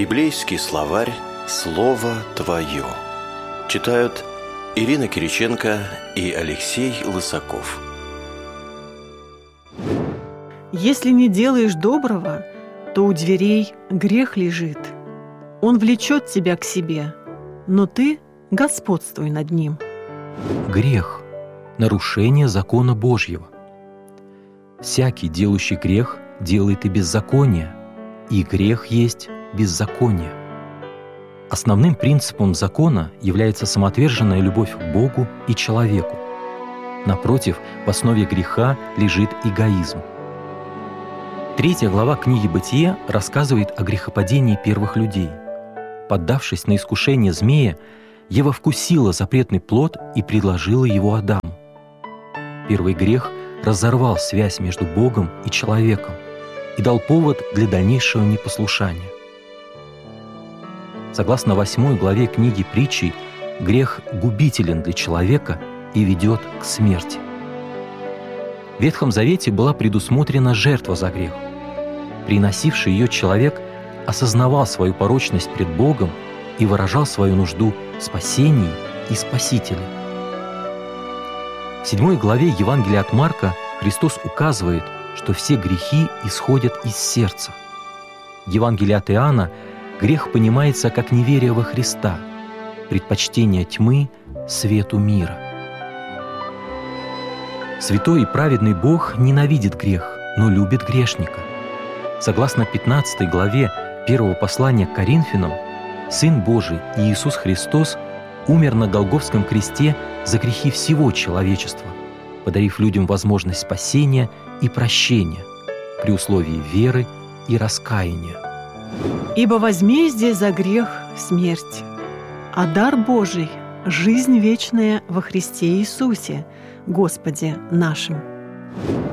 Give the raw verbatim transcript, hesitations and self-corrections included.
Библейский словарь «Слово Твое». Читают Ирина Кириченко и Алексей Лысаков. Если не делаешь доброго, то у дверей грех лежит. Он влечет тебя к себе, но ты господствуй над ним. Грех – нарушение закона Божьего. Всякий, делающий грех, делает и беззаконие, и грех есть беззаконие. Основным принципом закона является самоотверженная любовь к Богу и человеку. Напротив, в основе греха лежит эгоизм. Третья глава книги «Бытие» рассказывает о грехопадении первых людей. Поддавшись на искушение змея, Ева вкусила запретный плод и предложила его Адаму. Первый грех разорвал связь между Богом и человеком и дал повод для дальнейшего непослушания. Согласно восьмой главе книги «Притчи», грех губителен для человека и ведет к смерти. В Ветхом Завете была предусмотрена жертва за грех. Приносивший ее человек осознавал свою порочность пред Богом и выражал свою нужду в спасении и Спасителе. В седьмой главе Евангелия от Марка Христос указывает, что все грехи исходят из сердца. В Евангелии от Иоанна грех понимается как неверие во Христа, предпочтение тьмы свету мира. Святой и праведный Бог ненавидит грех, но любит грешника. Согласно пятнадцатой главе первого послания к Коринфянам, Сын Божий Иисус Христос умер на Голгофском кресте за грехи всего человечества, подарив людям возможность спасения и прощения при условии веры и раскаяния. Ибо возмездие за грех – смерть, а дар Божий – жизнь вечная во Христе Иисусе, Господе нашим.